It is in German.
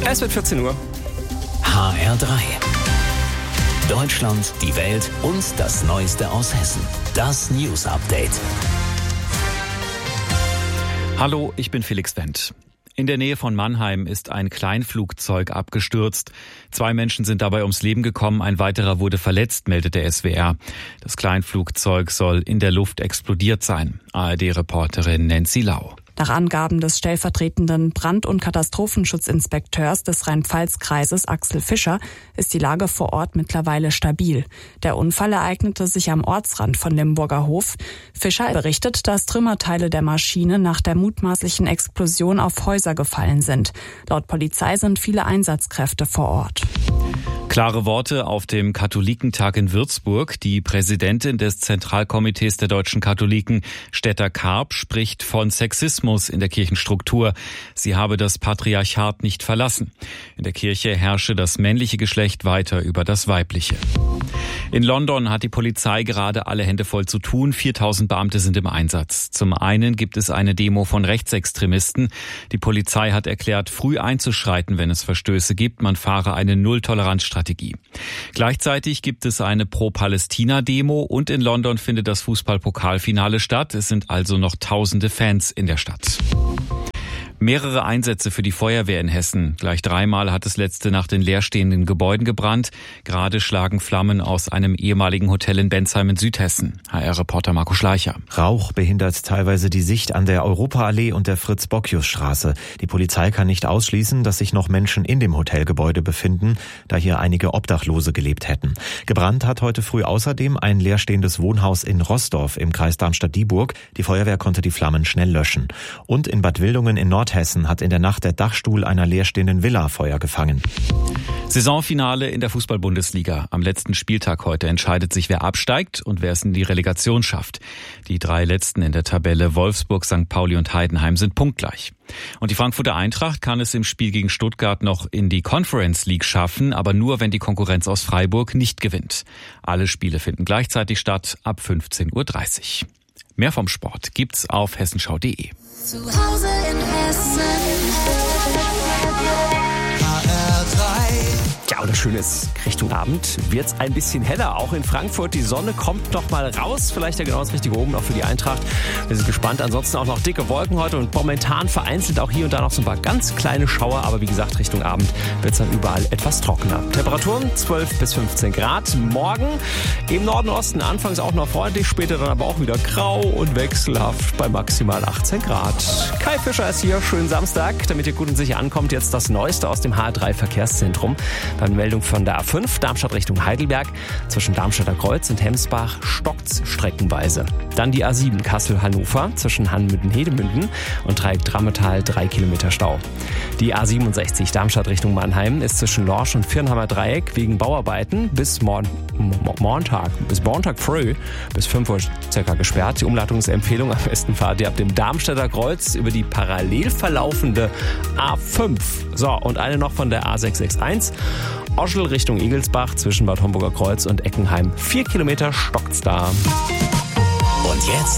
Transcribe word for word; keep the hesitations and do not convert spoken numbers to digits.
Ja, es wird vierzehn Uhr. H R drei. Deutschland, die Welt und das Neueste aus Hessen. Das News Update. Hallo, ich bin Felix Wendt. In der Nähe von Mannheim ist ein Kleinflugzeug abgestürzt. Zwei Menschen sind dabei ums Leben gekommen, ein weiterer wurde verletzt, meldet der S W R. Das Kleinflugzeug soll in der Luft explodiert sein. A R D-Reporterin Nancy Lau. Nach Angaben des stellvertretenden Brand- und Katastrophenschutzinspekteurs des Rhein-Pfalz-Kreises Axel Fischer ist die Lage vor Ort mittlerweile stabil. Der Unfall ereignete sich am Ortsrand von Limburger Hof. Fischer berichtet, dass Trümmerteile der Maschine nach der mutmaßlichen Explosion auf Häuser gefallen sind. Laut Polizei sind viele Einsatzkräfte vor Ort. Klare Worte auf dem Katholikentag in Würzburg. Die Präsidentin des Zentralkomitees der deutschen Katholiken, Stetter Karp, spricht von Sexismus in der Kirchenstruktur. Sie habe das Patriarchat nicht verlassen. In der Kirche herrsche das männliche Geschlecht weiter über das weibliche. In London hat die Polizei gerade alle Hände voll zu tun. viertausend Beamte sind im Einsatz. Zum einen gibt es eine Demo von Rechtsextremisten. Die Polizei hat erklärt, früh einzuschreiten, wenn es Verstöße gibt. Man fahre eine Null-Toleranz-Strategie. Gleichzeitig gibt es eine Pro-Palästina-Demo und in London findet das Fußball-Pokalfinale statt. Es sind also noch tausende Fans in der Stadt. Mehrere Einsätze für die Feuerwehr in Hessen. Gleich dreimal hat es letzte Nacht in leerstehenden Gebäuden gebrannt. Gerade schlagen Flammen aus einem ehemaligen Hotel in Bensheim in Südhessen. H R-Reporter Marco Schleicher. Rauch behindert teilweise die Sicht an der Europaallee und der Fritz-Bockius-Straße. Die Polizei kann nicht ausschließen, dass sich noch Menschen in dem Hotelgebäude befinden, da hier einige Obdachlose gelebt hätten. Gebrannt hat heute früh außerdem ein leerstehendes Wohnhaus in Roßdorf im Kreis Darmstadt-Dieburg. Die Feuerwehr konnte die Flammen schnell löschen. Und in Bad Wildungen in Nord Hessen hat in der Nacht der Dachstuhl einer leerstehenden Villa Feuer gefangen. Saisonfinale in der Fußball-Bundesliga. Am letzten Spieltag heute entscheidet sich, wer absteigt und wer es in die Relegation schafft. Die drei letzten in der Tabelle, Wolfsburg, Sankt Pauli und Heidenheim, sind punktgleich. Und die Frankfurter Eintracht kann es im Spiel gegen Stuttgart noch in die Conference League schaffen, aber nur, wenn die Konkurrenz aus Freiburg nicht gewinnt. Alle Spiele finden gleichzeitig statt, ab fünfzehn Uhr dreißig. Mehr vom Sport gibt's auf hessenschau punkt de. Zu Hause in Hessen. H R drei. Ja, und das Schöne ist, Richtung Abend wird es ein bisschen heller. Auch in Frankfurt, die Sonne kommt noch mal raus. Vielleicht ja genau das Richtige oben, auch für die Eintracht. Wir sind gespannt. Ansonsten auch noch dicke Wolken heute und momentan vereinzelt auch hier und da noch so ein paar ganz kleine Schauer. Aber wie gesagt, Richtung Abend wird es dann überall etwas trockener. Temperaturen zwölf bis fünfzehn Grad. Morgen im Norden und Osten anfangs auch noch freundlich, später dann aber auch wieder grau und wechselhaft bei maximal achtzehn Grad. Kai Fischer ist hier. Schönen Samstag. Damit ihr gut und sicher ankommt, jetzt das Neueste aus dem H R drei Verkehrszentrum. Eine Meldung von der A fünf, Darmstadt Richtung Heidelberg. Zwischen Darmstadter Kreuz und Hemsbach stockt's streckenweise. Dann die A sieben Kassel-Hannover zwischen Hannmünden-Hedemünden und Dreieck Drammetal drei Kilometer Stau. Die A siebenundsechzig Darmstadt Richtung Mannheim ist zwischen Lorsch und Viernheimer Dreieck wegen Bauarbeiten bis Mon- Mo- Montag, bis Montag früh bis fünf Uhr circa gesperrt. Die Umleitungsempfehlung: am besten fahrt ihr ab dem Darmstädter Kreuz über die parallel verlaufende A fünf. So, und eine noch von der A sechs sechs eins. Oschel Richtung Igelsbach zwischen Bad Homburger Kreuz und Eckenheim. Vier Kilometer stockt's da. Und jetzt